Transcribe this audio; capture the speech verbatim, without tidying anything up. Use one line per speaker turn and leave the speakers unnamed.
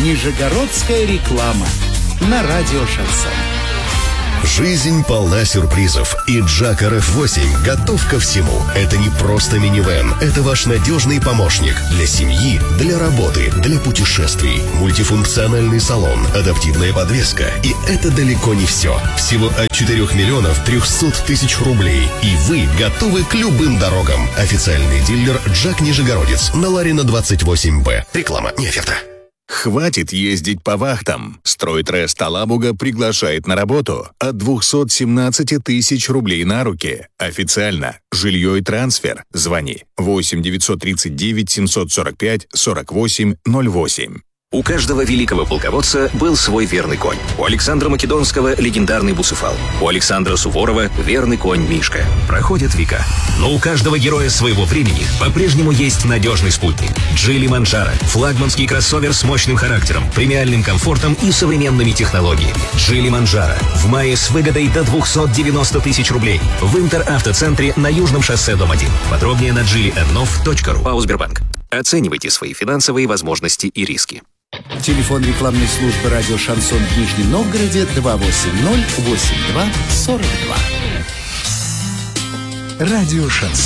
Нижегородская реклама на радио «Шансон».
Жизнь полна сюрпризов, и Джак эр эф восемь готов ко всему. Это не просто минивэн, это ваш надежный помощник для семьи, для работы, для путешествий. Мультифункциональный салон, адаптивная подвеска. И это далеко не все. Всего от четырёх миллионов трехсот тысяч рублей. И вы готовы к любым дорогам. Официальный дилер Джак Нижегородец на Ларина двадцать восемь Б. Реклама не оферта.
Хватит ездить по вахтам. Стройтрест Алабуга приглашает на работу от двухсот семнадцати тысяч рублей на руки. Официально. Жилье и трансфер. Звони восемь девятьсот тридцать девять семьсот сорок пять сорок восемь ноль восемь.
У каждого великого полководца был свой верный конь. У Александра Македонского легендарный Бусыфал. У Александра Суворова верный конь Мишка. Проходят века. Но у каждого героя своего времени по-прежнему есть надежный спутник. Джили Манджаро. Флагманский кроссовер с мощным характером, премиальным комфортом и современными технологиями. Джили Манджаро. В мае с выгодой до двухсот девяноста тысяч рублей. В Интер-автоцентре на Южном шоссе, дом один. Подробнее на джили эннов точка ру. ПАО «Сбербанк». Оценивайте свои финансовые возможности и риски.
Телефон рекламной службы радио «Шансон» в Нижнем Новгороде два восемь ноль восемь два сорок два. Радио «Шансон».